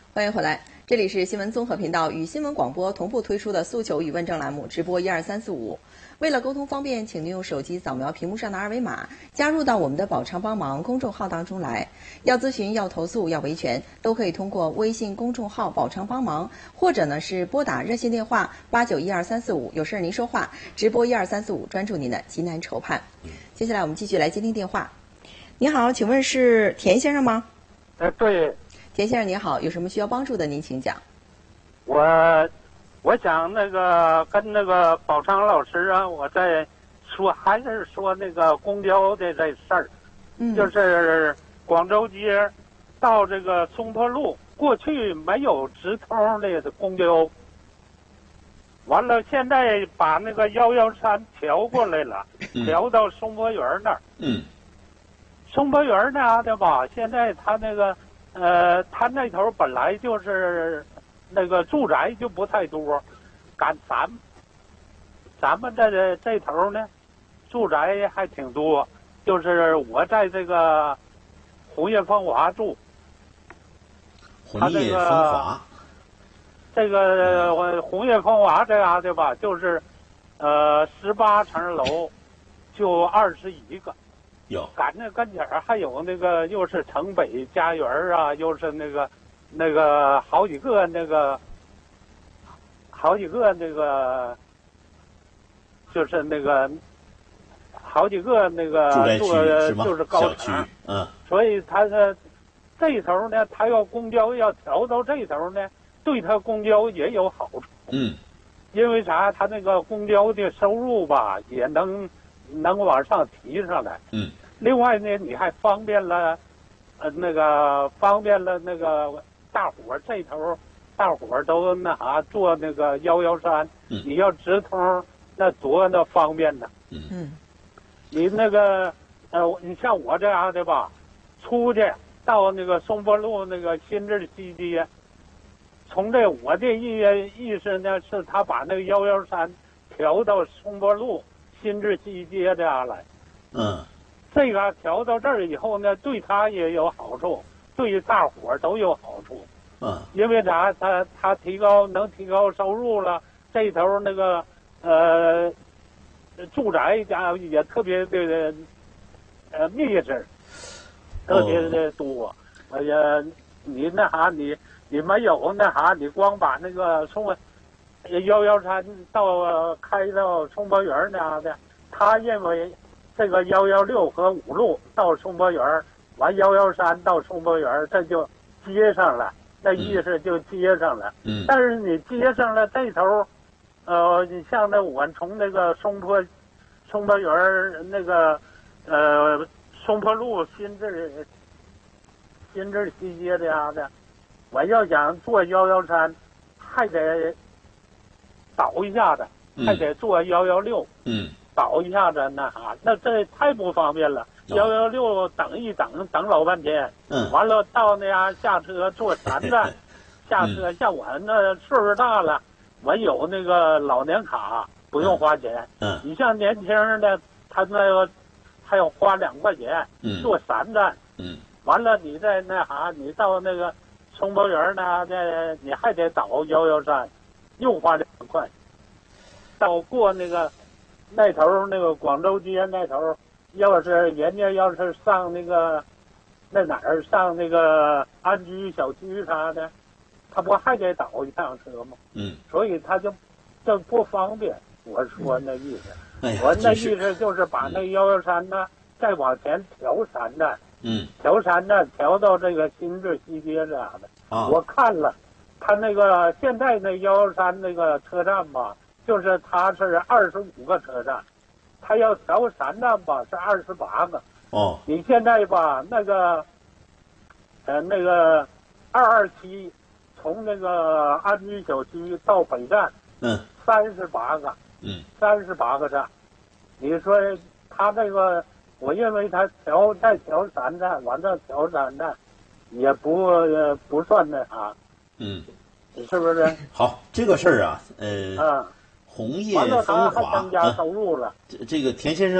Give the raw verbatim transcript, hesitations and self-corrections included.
欢迎回来，这里是新闻综合频道与新闻广播同步推出的诉求与问政栏目，直播一二三四五。为了沟通方便，请您用手机扫描屏幕上的二维码，加入到我们的保常帮忙公众号当中来。要咨询、要投诉、要维权，都可以通过微信公众号保常帮忙，或者呢是拨打热线电话八九一二三四五，有事您说话，直播一二三四五，专注您的急难愁盼。接下来我们继续来接听电话。你好，请问是田先生吗？ 呃，对。 田先生您好，有什么需要帮助的您请讲。 我我想那个跟那个宝昌老师啊，我在说还是说那个公交的这事儿， 嗯， 就是广州街到这个松坡路，过去没有直通的公交，完了现在把那个幺幺三调过来了，调到松坡园那儿。 嗯， 松坡园那的吧，现在他那个。呃，他那头本来就是那个住宅就不太多，赶咱咱们这这头呢，住宅还挺多。就是我在这个红叶风华住， 红叶风华， 这个我红叶风华这样的吧，就是呃十八层楼，就二十一个。 有赶那跟前儿还有那个，又是城北家园啊，又是那个那个好几个那个好几个那个，就是那个好几个那个住宅区是吗？ 就是高层， 嗯， 所以他的这头呢，他要公交要调到这头呢，对他公交也有好处。 嗯， 因为啥？他那个公交的收入吧，也能能往上提上来。 嗯。 另外呢，你还方便了，呃，那个方便了那个大伙儿这头，大伙儿都那啥坐那个幺幺三， 嗯， 你要直通，那多那方便呢。 嗯， 你那个呃，你像我这样的吧，出去到那个松坡路那个新志西街，从这我的意意思呢，是他把那个幺幺三调到松坡路新志西街这样来。 嗯。 这个调到这儿以后呢，对他也有好处，对大伙儿都有好处。 嗯， 因为啥？他他提高能提高收入了，这头那个呃住宅家也特别的呃密实，特别的多。哎呀，你那啥，你你没有那啥，你光把那个从幺幺三到开到松坡园那样的，他认为。这个幺幺六和五路到松坡园，完幺幺三到松坡园，这就接上了，那意思就接上了。 嗯。 但是你接上了这头，呃，你像那我从那个松坡，松坡园那个，呃，松坡路新志，新志西街这样的，我要想坐幺幺三，还得倒一下子，还得坐幺幺六。 嗯。 倒一下子那啥，那这太不方便了。幺幺六等一等，等老半天。 嗯。 完了到那样下车坐三站，下车。像我那岁数大了，我有那个老年卡，不用花钱。 嗯。 你像年轻的，他那个还要花两块钱，坐三站。 嗯。 完了你再那啥，你到那个松坡园那那你还得倒幺幺三，又花两块。到过那个。那头那个广州街那头，要是人家要是上那个那哪儿上那个安居小区啥的，他不还得倒一趟车吗？ 嗯， 所以他就就不方便。我说那意思， 哎、 我那意思就是把那幺幺三呢再往前调三站， 嗯， 调三站调到这个新志西街这样的。 啊， 我看了，他那个现在那幺幺三那个车站吧。就是它是二十五个车站，它要调三站吧是二十八个。 哦， 你现在吧那个，呃那个二二七，从那个安居小区到北站， 嗯， 三十八个， 嗯， 三十八个站。你说他这个，我认为他调再调三站，完了调三站，也不、呃、不算那啥。 嗯， 是不是？ 好，这个事儿啊，呃。 啊。 红叶风华， 增加收入了。 这这个田先生。